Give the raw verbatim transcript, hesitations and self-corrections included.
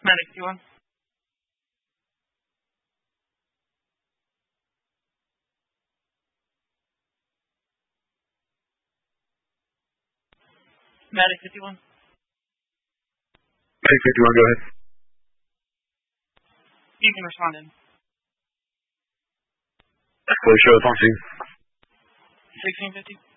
Medic fifty-one. Medic fifty-one. Medic fifty-one, go ahead. You can respond in. Please show the function. sixteen fifty.